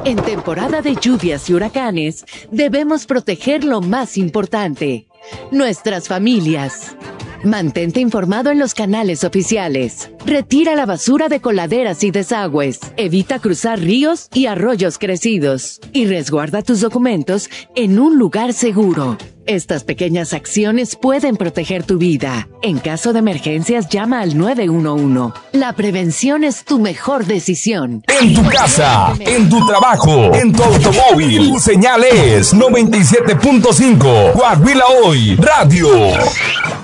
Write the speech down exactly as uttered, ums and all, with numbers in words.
En temporada de lluvias y huracanes, debemos proteger lo más importante, nuestras familias. Mantente informado en los canales oficiales. Retira la basura de coladeras y desagües. Evita cruzar ríos y arroyos crecidos. Y resguarda tus documentos en un lugar seguro. Estas pequeñas acciones pueden proteger tu vida. En caso de emergencias, llama al nueve uno uno. La prevención es tu mejor decisión. En tu casa, en tu trabajo, en tu automóvil. Tu señal es noventa y siete punto cinco. Coahuila Hoy Radio.